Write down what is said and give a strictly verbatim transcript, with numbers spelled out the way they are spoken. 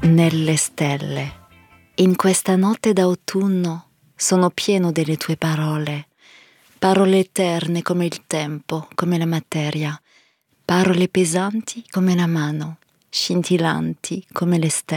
nelle stelle. In questa notte d'autunno sono pieno delle tue parole, parole eterne come il tempo, come la materia, parole pesanti come la mano, scintillanti come le stelle.